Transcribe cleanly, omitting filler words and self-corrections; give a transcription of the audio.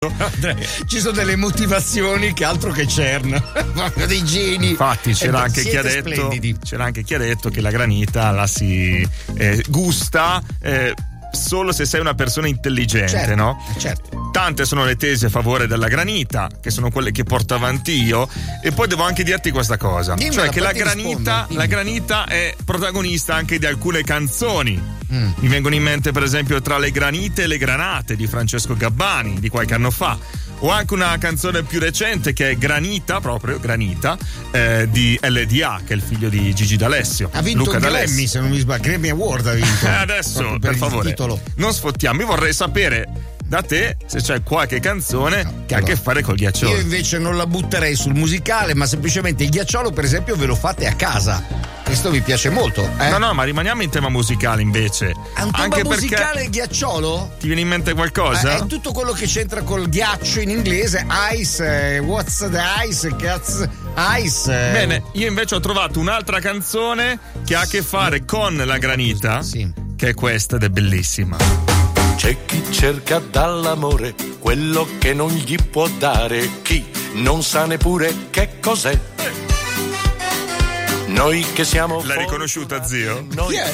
Ci sono delle motivazioni che altro che CERN, dei geni. Infatti c'era anche chi ha detto che la granita la si gusta solo se sei una persona intelligente, certo, no? Certo. Tante sono le tesi a favore della granita, che sono quelle che porto avanti io, e poi devo anche dirti questa cosa, cioè che la granita è protagonista anche di alcune canzoni. Mi vengono in mente per esempio Tra le granite e le granate di Francesco Gabbani di qualche anno fa, o anche una canzone più recente che è Granita di LDA, che è il figlio di Gigi D'Alessio. Ha vinto Luca un D'Alessio. Grammy, se non mi sbaglio, Grammy Award ha vinto. Adesso per favore titolo. Non sfottiamo, io vorrei sapere da te se c'è qualche canzone che ha a che fare col ghiacciolo. Io invece non la butterei sul musicale, ma semplicemente il ghiacciolo per esempio ve lo fate a casa. Questo mi piace molto. No, ma rimaniamo in tema musicale invece. È un tema anche musicale il ghiacciolo? Ti viene in mente qualcosa? È tutto quello che c'entra col ghiaccio in inglese. Ice, what's the ice, cats, ice. Bene, io invece ho trovato un'altra canzone che ha a che fare con la granita, che è questa ed è bellissima. C'è chi cerca dall'amore quello che non gli può dare, chi non sa neppure che cos'è. Noi che siamo. L'hai riconosciuta, zio? Noi